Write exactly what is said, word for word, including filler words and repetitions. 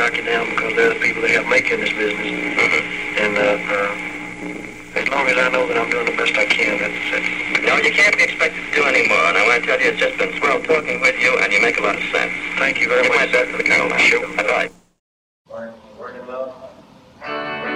knock you down because they're the people that help make you in this business. Mm-hmm. And uh, uh, as long as I know that I'm doing the best I can, that's, that's No, you can't be expected to do any more. And I want to tell you, it's just been swell talking with you, and you make a lot of sense. Thank you very Give much. my best to the colonel now. Sure. Bye-bye.